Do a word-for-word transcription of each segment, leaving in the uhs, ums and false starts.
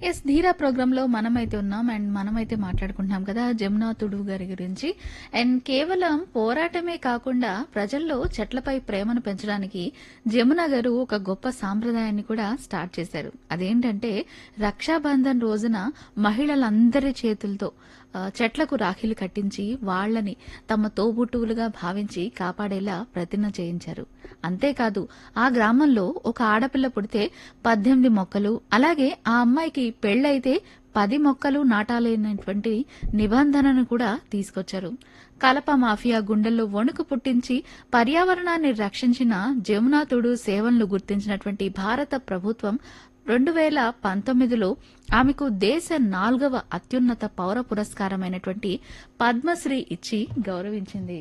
Yes ధీరా programme లో మనమైతే ఉన్నాం అండ్ మనమైతే మాట్లాడుకుంటున్నాం కదా జమునా తుడు గారి గురించి. అండ్ కేవలం పోరాటమే కాకుండా ప్రజల్లో చెట్లపై ప్రేమను పెంచడానికి జమున గారు ఒక గొప్ప సాంప్రదాయాన్ని కూడా స్టార్ట్ చేశారు. అదేంటంటే రక్షాబంధన్ రోజున మహిళలందరి చేతులతో ఆ, చెట్లకు రాఖీలు కట్టించి వాళ్లని తమ తోబుట్టువులుగా భావించి కాపాడేలా ప్రతిజ్ఞ చేయించారు. అంతేకాదు ఆ గ్రామంలో ఒక ఆడపిల్ల పుడితే పద్దెనిమిది మొక్కలు, అలాగే ఆ అమ్మాయికి పెళ్లైతే పది మొక్కలు నాటాలనేటువంటి నిబంధనను కూడా తీసుకొచ్చారు. కలప మాఫియా గుండెల్లో వణుకు పుట్టించి పర్యావరణాన్ని రక్షించిన జమునాతుడు సేవలను గుర్తించినటువంటి భారత ప్రభుత్వం రెండు వేల పంతొమ్మిదిలో ఆమెకు దేశ నాలుగవ అత్యున్నత పౌర పురస్కారమైనటువంటి పద్మశ్రీ ఇచ్చి గౌరవించింది.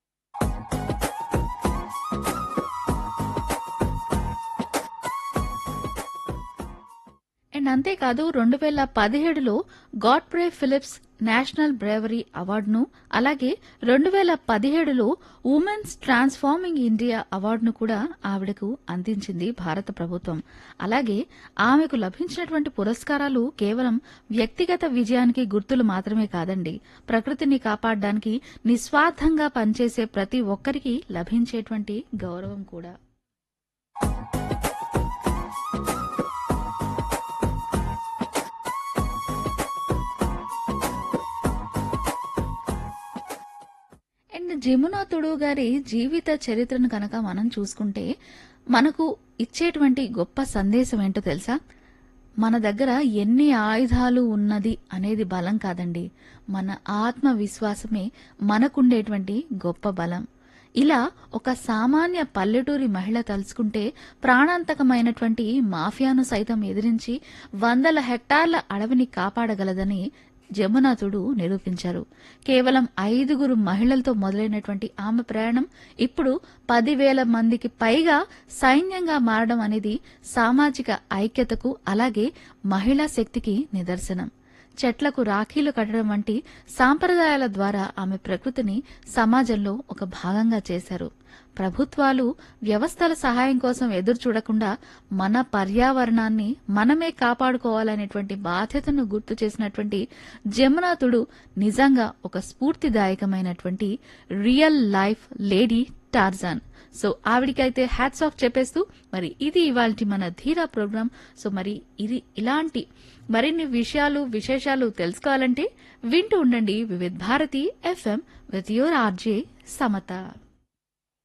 అండ్ అంతేకాదు రెండు వేల పదిహేడులో గాడ్ఫ్రే ఫిలిప్స్ నేషనల్ బ్రేవరీ అవార్డును, అలాగే రెండు వేల పదిహేడులో ఉమెన్స్ ట్రాన్స్ఫార్మింగ్ ఇండియా అవార్డును కూడా ఆవిడకు అందించింది భారత ప్రభుత్వం. అలాగే ఆమెకు లభించినటువంటి పురస్కారాలు కేవలం వ్యక్తిగత విజయానికి గుర్తులు మాత్రమే కాదండి, ప్రకృతిని కాపాడడానికి నిస్వార్థంగా పనిచేసే ప్రతి ఒక్కరికి లభించేటువంటి గౌరవం కూడా. అండ్ జమునా తుడు గారి జీవిత చరిత్రను కనుక మనం చూసుకుంటే మనకు ఇచ్చేటువంటి గొప్ప సందేశం ఏంటో తెలుసా? మన దగ్గర ఎన్ని ఆయుధాలు ఉన్నది అనేది బలం కాదండి, మన ఆత్మవిశ్వాసమే మనకుండేటువంటి గొప్ప బలం. ఇలా ఒక సామాన్య పల్లెటూరి మహిళ తలుచుకుంటే ప్రాణాంతకమైనటువంటి మాఫియాను సైతం ఎదిరించి వందల హెక్టార్ల అడవిని కాపాడగలదని జమునాతుడు నిరూపించారు. కేవలం ఐదుగురు మహిళలతో మొదలైనటువంటి ఆమె ప్రయాణం ఇప్పుడు పదివేల మందికి పైగా సైన్యంగా మారడం అనేది సామాజిక ఐక్యతకు, అలాగే మహిళా శక్తికి నిదర్శనం. చెట్లకు రాఖీలు కట్టడం వంటి సాంప్రదాయాల ద్వారా ఆమె ప్రకృతిని సమాజంలో ఒక భాగంగా చేశారు. ప్రభుత్వాలు వ్యవస్థల సహాయం కోసం ఎదురు చూడకుండా మన పర్యావరణాన్ని మనమే కాపాడుకోవాలనేటువంటి బాధ్యతను గుర్తు చేసినటువంటి జమునాతుడు నిజంగా ఒక స్ఫూర్తిదాయకమైనటువంటి real life lady Tarzan. So ఆవిడికైతే hats off చెప్పేస్తూ మరి ఇది ఇవాల్టి మన ధీరా ప్రోగ్రామ్. సో మరి ఇది ఇలాంటి మరిన్ని విషయాలు విశేషాలు తెలుసుకోవాలంటే వింటూ ఉండండి Vividh Bharati FM with your RJ Samata.